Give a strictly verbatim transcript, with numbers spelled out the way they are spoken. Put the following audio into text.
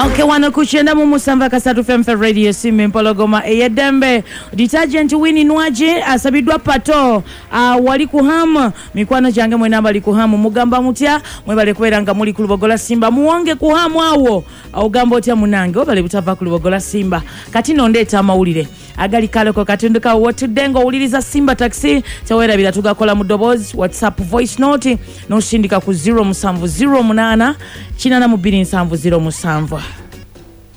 Okay, wano kuchenda mu musamba kasatu F M Radio simu mpologoma eyedembe detergent wini nwaje asabidwa pato uh, wali kuhama mikwano jange mwe namba likuhamu mugamba mutya mwe bale kweranga muli kulubogola Simba muwonge kuhamu awo ogamba otya munange obale butava kulubogola Simba kati nondeta amawulire agali kaleko katunduka wotudengo uliriza Simba taxi tawera bila tugakola mu dobozi WhatsApp voice note no shindika ku zero musanvu zero munana china na mubiri nsanvu zero musanvu